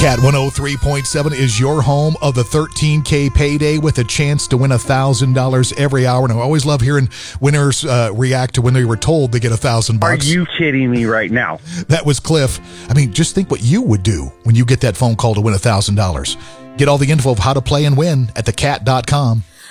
Cat 103.7 is your home of the 13K payday with a chance to win $1,000 every hour. And I always love hearing winners react to when they were told they get $1,000. Are you kidding me right now? That was Cliff. I mean, just think what you would do when you get that phone call to win $1,000. Get all the info of how to play and win at thecat.com.